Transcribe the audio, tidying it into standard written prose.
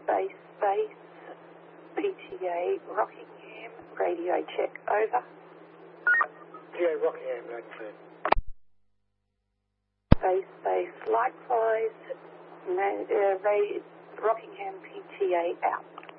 Base, PTA, Rockingham, radio check, over. PTA Rockingham, going through. Base, likewise, Rockingham, PTA, out.